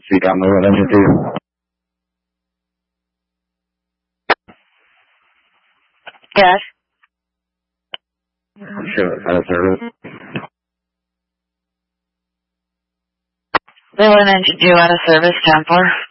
Dígame, buenas noches. Yes. Sure, service. They wanted to do out of service temp for.